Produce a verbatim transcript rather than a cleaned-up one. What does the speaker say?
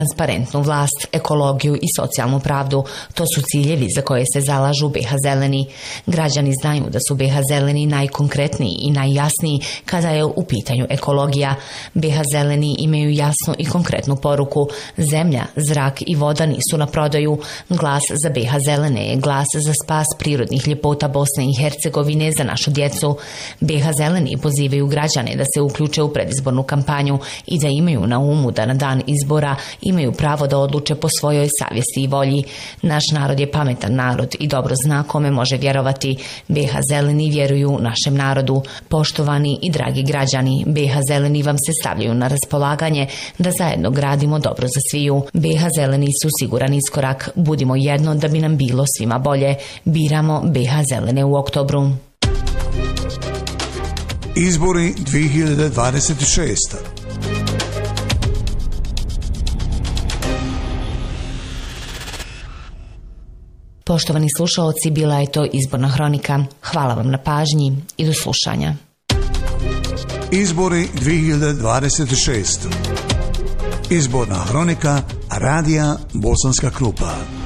Transparentnu vlast, ekologiju i socijalnu pravdu. To su ciljevi za koje se zalažu B H Zeleni. Građani znaju da su B H Zeleni najkonkretniji i najjasniji kada je u pitanju ekologija. B H Zeleni imaju jasnu i konkretnu poruku. Zemlja, zrak i voda nisu na prodaju. Glas za B H Zelene je glas za spas prirodnih ljepota Bosne i Hercegovine za našu djecu. B H Zeleni pozivaju građane da se uključe u predizbornu kampanju i da imaju na umu da na dan izbora imaju pravo da odluče po svojoj savjesti i volji. Naš narod je pametan narod i dobro zna kome može vjerovati. B H Zeleni vjeruju našem narodu. Poštovani i dragi građani, B H Zeleni vam se stavljaju na raspolaganje da zajedno gradimo dobro za sviju. B H Zeleni su siguran iskorak. Budimo jedno da bi nam bilo svima bolje. Biramo B H Zelene u oktobru. Izbori dvije hiljade dvadeset šeste. Poštovani slušaoci, bila je to izborna hronika. Hvala vam na pažnji i do slušanja. Izbori dvije hiljade dvadeset šeste. Izborna hronika Radija Bosanska Krupa.